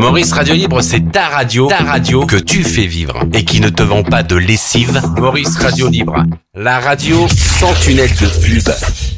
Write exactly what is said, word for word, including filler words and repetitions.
Maurice Radio Libre, c'est ta radio, ta radio que tu fais vivre et qui ne te vend pas de lessive. Maurice Radio Libre, la radio sans tunnel de pub.